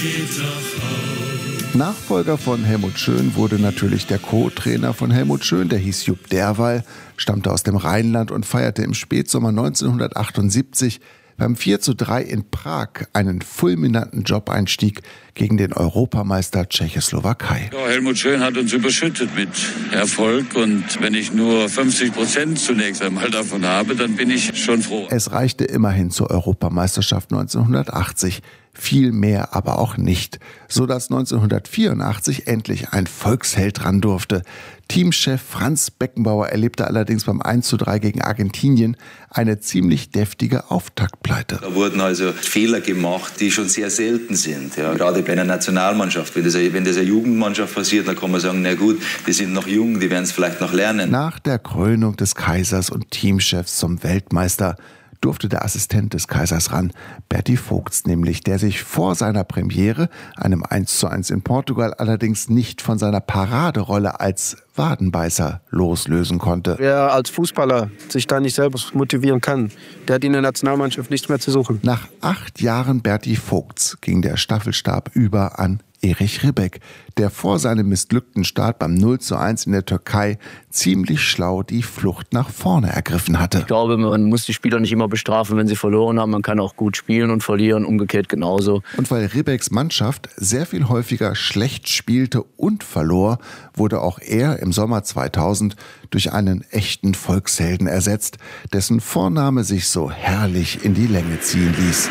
Nachfolger von Helmut Schön wurde natürlich der Co-Trainer von Helmut Schön, der hieß Jupp Derwall, stammte aus dem Rheinland und feierte im Spätsommer 1978 beim 4:3 in Prag einen fulminanten Job-Einstieg gegen den Europameister Tschechoslowakei. Ja, Helmut Schön hat uns überschüttet mit Erfolg und wenn ich nur 50% zunächst einmal davon habe, dann bin ich schon froh. Es reichte immerhin zur Europameisterschaft 1980. Viel mehr aber auch nicht, sodass 1984 endlich ein Volksheld ran durfte. Teamchef Franz Beckenbauer erlebte allerdings beim 1:3 gegen Argentinien eine ziemlich deftige Auftaktpleite. Da wurden also Fehler gemacht, die schon sehr selten sind. Ja, gerade bei einer Nationalmannschaft. Wenn das eine Jugendmannschaft passiert, dann kann man sagen, na gut, die sind noch jung, die werden es vielleicht noch lernen. Nach der Krönung des Kaisers und Teamchefs zum Weltmeister durfte der Assistent des Kaisers ran, Berti Vogts nämlich, der sich vor seiner Premiere, einem 1:1 in Portugal, allerdings nicht von seiner Paraderolle als Wadenbeißer loslösen konnte. Wer als Fußballer sich da nicht selber motivieren kann, der hat in der Nationalmannschaft nichts mehr zu suchen. Nach 8 Jahren Berti Vogts ging der Staffelstab über an Erich Ribbeck, der vor seinem missglückten Start beim 0:1 in der Türkei ziemlich schlau die Flucht nach vorne ergriffen hatte. Ich glaube, man muss die Spieler nicht immer bestrafen, wenn sie verloren haben. Man kann auch gut spielen und verlieren, umgekehrt genauso. Und weil Ribbecks Mannschaft sehr viel häufiger schlecht spielte und verlor, wurde auch er im Sommer 2000 durch einen echten Volkshelden ersetzt, dessen Vorname sich so herrlich in die Länge ziehen ließ.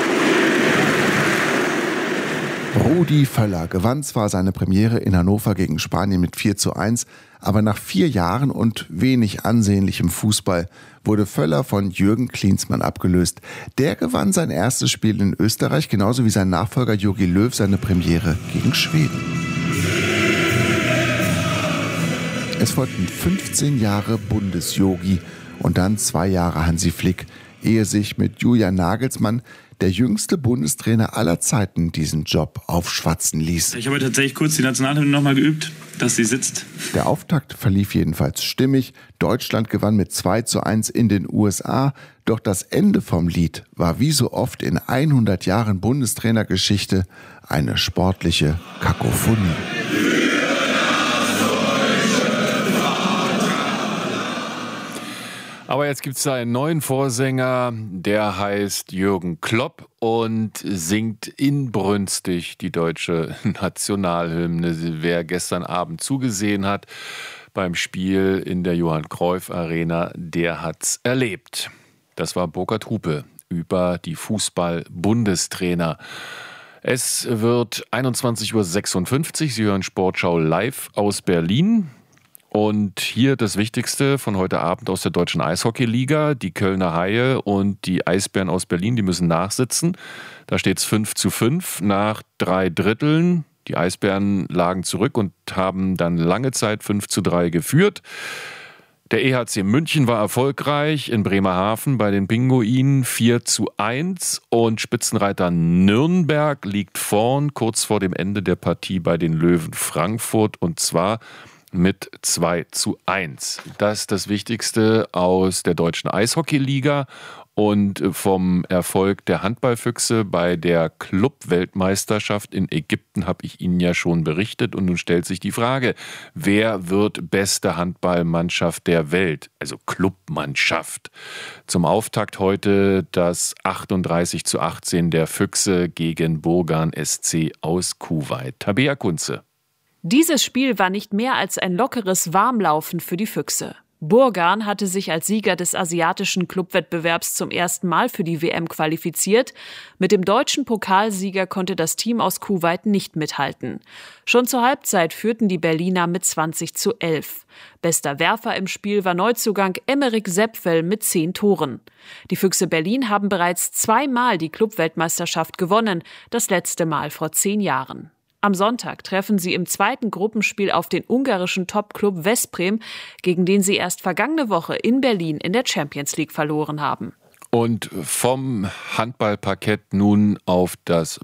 Rudi Völler gewann zwar seine Premiere in Hannover gegen Spanien mit 4:1, aber nach 4 Jahren und wenig ansehnlichem Fußball wurde Völler von Jürgen Klinsmann abgelöst. Der gewann sein erstes Spiel in Österreich, genauso wie sein Nachfolger Jogi Löw seine Premiere gegen Schweden. Es folgten 15 Jahre Bundesjogi und dann 2 Jahre Hansi Flick, ehe sich mit Julian Nagelsmann der jüngste Bundestrainer aller Zeiten diesen Job aufschwatzen ließ. Ich habe tatsächlich kurz die Nationalhymne nochmal geübt, dass sie sitzt. Der Auftakt verlief jedenfalls stimmig. Deutschland gewann mit 2:1 in den USA. Doch das Ende vom Lied war wie so oft in 100 Jahren Bundestrainergeschichte eine sportliche Kakophonie. Aber jetzt gibt es da einen neuen Vorsänger, der heißt Jürgen Klopp und singt inbrünstig die deutsche Nationalhymne. Wer gestern Abend zugesehen hat beim Spiel in der Johann-Cruyff-Arena, der hat's erlebt. Das war Burkhard Hupe über die Fußball-Bundestrainer. Es wird 21:56 Uhr. Sie hören Sportschau live aus Berlin. Und hier das Wichtigste von heute Abend aus der Deutschen Eishockeyliga. Die Kölner Haie und die Eisbären aus Berlin, die müssen nachsitzen. Da steht es 5:5 nach 3 Dritteln. Die Eisbären lagen zurück und haben dann lange Zeit 5:3 geführt. Der EHC München war erfolgreich in Bremerhaven bei den Pinguinen 4:1 und Spitzenreiter Nürnberg liegt vorn kurz vor dem Ende der Partie bei den Löwen Frankfurt und zwar mit 2:1. Das ist das Wichtigste aus der Deutschen Eishockeyliga und vom Erfolg der Handballfüchse bei der Club-Weltmeisterschaft in Ägypten habe ich Ihnen ja schon berichtet und nun stellt sich die Frage, wer wird beste Handballmannschaft der Welt, also Clubmannschaft? Zum Auftakt heute das 38:18 der Füchse gegen Burgan SC aus Kuwait. Tabea Kunze. Dieses Spiel war nicht mehr als ein lockeres Warmlaufen für die Füchse. Burgan hatte sich als Sieger des asiatischen Clubwettbewerbs zum ersten Mal für die WM qualifiziert. Mit dem deutschen Pokalsieger konnte das Team aus Kuwait nicht mithalten. Schon zur Halbzeit führten die Berliner mit 20:11. Bester Werfer im Spiel war Neuzugang Emeric Sepfel mit 10 Toren. Die Füchse Berlin haben bereits 2-mal die Clubweltmeisterschaft gewonnen, das letzte Mal vor 10 Jahren. Am Sonntag treffen sie im zweiten Gruppenspiel auf den ungarischen Top-Club Veszprém, gegen den sie erst vergangene Woche in Berlin in der Champions League verloren haben. Und vom Handballparkett nun auf das